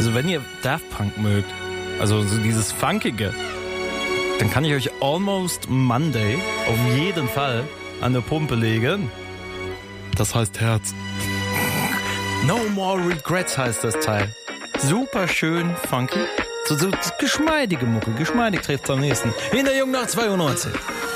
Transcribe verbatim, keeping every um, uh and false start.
Also wenn ihr Daft Punk mögt, also so dieses Funkige, dann kann ich euch Almost Monday auf jeden Fall an der Pumpe legen. Das heißt Herz. No More Regrets heißt das Teil. Super schön funky. So, so geschmeidige Mucke, geschmeidig trifft's am nächsten. In der Jungnacht zweiundneunzig.